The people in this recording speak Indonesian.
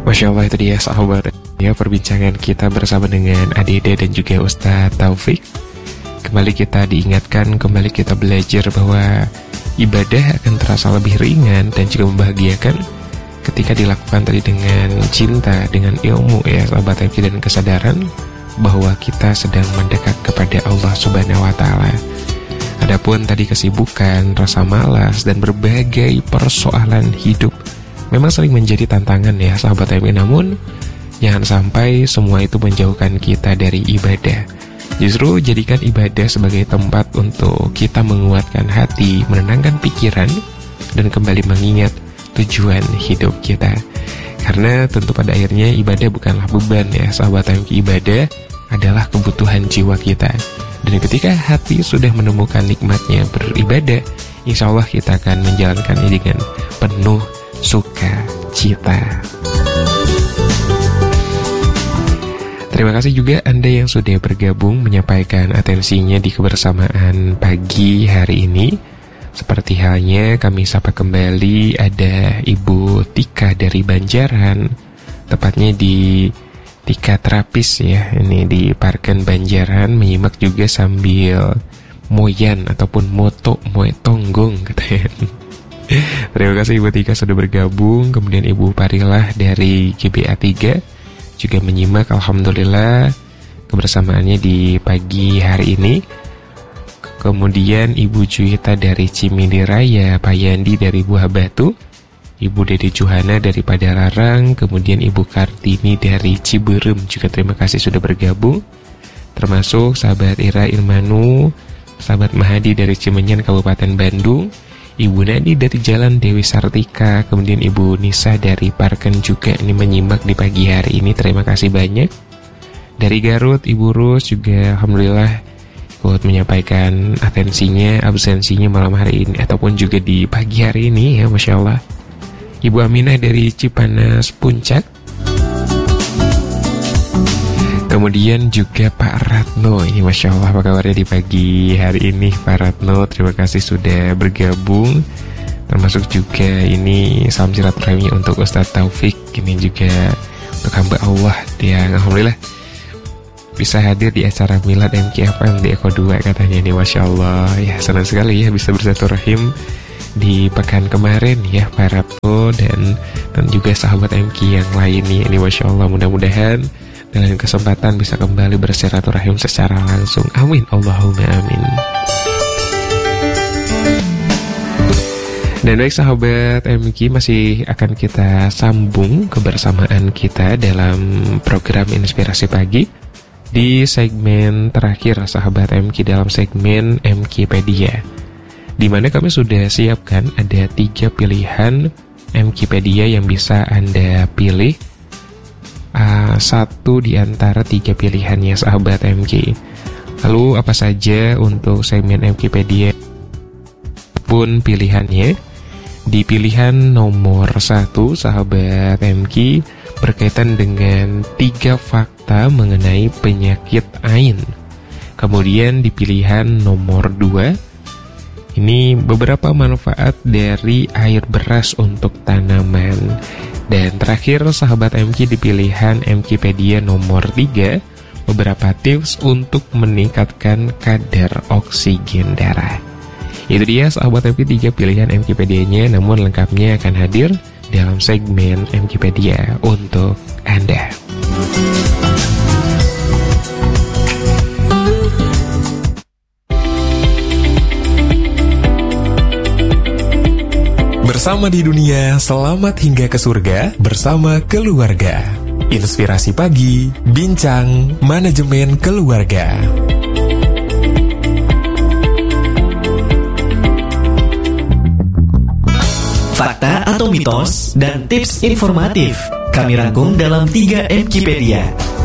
Masya Allah, itu dia sahabat ya, perbincangan kita bersama dengan Adede dan juga Ustadz Taufik. Kembali kita diingatkan, kembali kita belajar bahwa ibadah akan terasa lebih ringan dan juga membahagiakan ketika dilakukan tadi dengan cinta, dengan ilmu ya sahabat MK, dan kesadaran bahwa kita sedang mendekat kepada Allah Subhanahu wa Ta'ala. Adapun tadi kesibukan, rasa malas, dan berbagai persoalan hidup memang sering menjadi tantangan ya sahabat MK, namun jangan sampai semua itu menjauhkan kita dari ibadah. Justru jadikan ibadah sebagai tempat untuk kita menguatkan hati, menenangkan pikiran, dan kembali mengingat tujuan hidup kita. Karena tentu pada akhirnya ibadah bukanlah beban ya sahabat MK, ibadah adalah kebutuhan jiwa kita. Dan ketika hati sudah menemukan nikmatnya beribadah, insya Allah kita akan menjalankannya dengan penuh sukacita. Terima kasih juga Anda yang sudah bergabung menyampaikan atensinya di kebersamaan pagi hari ini. Seperti halnya kami sapa kembali ada Ibu Tika dari Banjaran, tepatnya di Tika Terapis ya, ini di Parken Banjaran, menyimak juga sambil moyan ataupun moto moe tonggong katanya. Terima kasih Ibu Tika sudah bergabung. Kemudian Ibu Parilah dari GBA 3 juga menyimak, alhamdulillah, kebersamaannya di pagi hari ini. Kemudian Ibu Juwita dari Cimindi Raya, Pak Yandi dari Buah Batu, Ibu Dede Juhana dari Padalarang, kemudian Ibu Kartini dari Ciberem juga terima kasih sudah bergabung. Termasuk sahabat Ira Irmanu, sahabat Mahadi dari Cimenyan Kabupaten Bandung, Ibu Nadi dari Jalan Dewi Sartika, kemudian Ibu Nisa dari Parken juga ini menyimak di pagi hari ini. Terima kasih banyak. Dari Garut, Ibu Rus juga alhamdulillah ikut menyampaikan atensinya, absensinya malam hari ini ataupun juga di pagi hari ini ya, Masya Allah. Ibu Aminah dari Cipanas Puncak. Kemudian juga Pak Ratno, ini Masya Allah apa kabarnya di pagi hari ini Pak Ratno, terima kasih sudah bergabung. Termasuk juga ini salam silaturahmi untuk Ustadz Taufik, ini juga untuk hamba Allah yang alhamdulillah bisa hadir di acara Milad MKFM di Eko 2 katanya nih, Masya Allah. Ya senang sekali ya bisa bersilaturahim di pekan kemarin ya Pak Ratno dan juga sahabat MK yang lainnya, ini Masya Allah. Mudah-mudahan dengan kesempatan bisa kembali bersilaturahim secara langsung. Amin, Allahumma amin. Dan baik sahabat MK, masih akan kita sambung kebersamaan kita dalam program Inspirasi Pagi di segmen terakhir sahabat MK, dalam segmen MKpedia, di mana kami sudah siapkan ada 3 pilihan MKpedia yang bisa Anda pilih. Satu di antara 3 pilihannya sahabat MK. Lalu apa saja untuk segmen MKpedia pun pilihannya? Di pilihan nomor 1 sahabat MK berkaitan dengan 3 fakta mengenai penyakit AIN. Kemudian di pilihan nomor 2 ini beberapa manfaat dari air beras untuk tanaman. Dan terakhir sahabat MK di pilihan MKpedia nomor 3, beberapa tips untuk meningkatkan kadar oksigen darah. Itu dia sahabat MK 3 pilihan MKpedia-nya, namun lengkapnya akan hadir dalam segmen MKpedia untuk Anda. Bersama di dunia, selamat hingga ke surga bersama keluarga. Inspirasi Pagi, bincang manajemen keluarga. Fakta atau mitos dan tips informatif kami rangkum dalam 3 MKpedia.